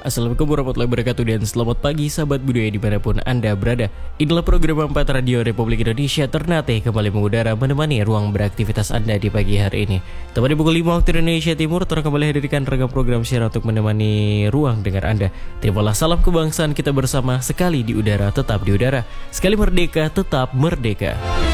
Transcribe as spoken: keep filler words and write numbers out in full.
Assalamualaikum warahmatullahi wabarakatuh dan selamat pagi sahabat budaya dimanapun Anda berada. Inilah program empat Radio Republik Indonesia Ternate kembali mengudara menemani ruang beraktivitas Anda di pagi hari ini. Tepat di pukul lima waktu Indonesia Timur, Tora kembali hadirkan ragam program siaran untuk menemani ruang dengar Anda. Terimalah salam kebangsaan kita bersama, sekali di udara tetap di udara, sekali merdeka tetap merdeka.